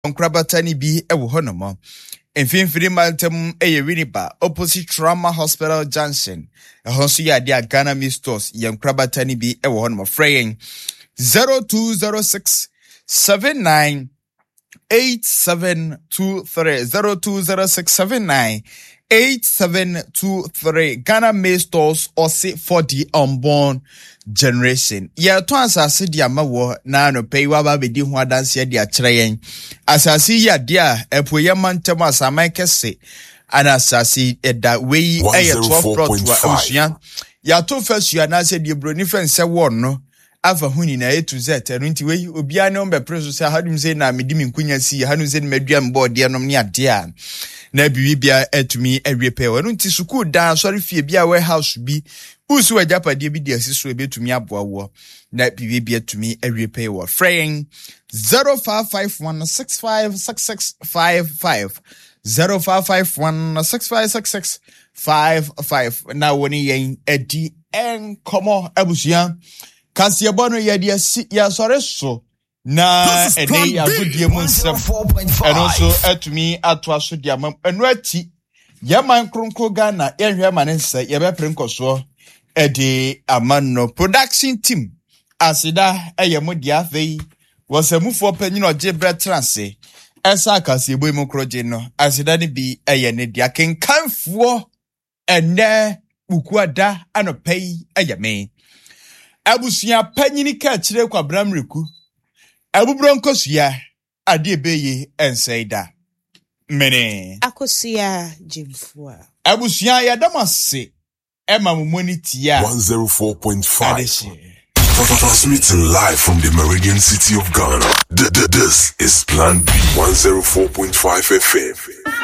Nkrabatani bi ewo honomo. Mfimfini maltem Winiba opposite Trauma Hospital Junction. Ehonso ya dia Ghana Meat Stores Nkrabatani bi ewo honomo. Fraying 0206 79 8723 020679 8723 Ghana Meat Stores Osi for the unborn generation. Ya to asase dia mawo na no pay wa ba bedi ho adanse dia kire yen. Asase ya dia epoye mantem asaman kese ana asase eda we 12 plot wa osua. Ya to first you na say die broni fense won no ava huni na A to Z eno nti we obia ne ombe preso say hadum say na medi minkunya si hanu say medua mbod de no ne ade a na bibia etumi awepe eno nti suku dan sorry fie bia warehouse bi usu ajapade bi de asiso ebetumi aboa wo na bibia etumi awepe wo fraying 0551656655 0551656655 na woni yen edi enkomo abusia kasi ebono ya sore so na ene ya godie mu nsem eno so atumi ato aso dia mam eno ati ya man kronko Ghana yenhwe ma ne nse ye be prenkoso edi amano production team asida eyemu dia fei wosamufo panyin oje bretrance esa kasi ebo mu kroje no asida ne bi eye ne dia kenkanfo ene bukuada anopei eyeme abusuya panyini ka kire kwa bramriku abubronkosua ade ebeye ensaida mene akosia jimfua abusuya yadamase ema mumonitia 104.5 transmitting live from the Meridian City of Ghana. This is Plan B 104.5 FM.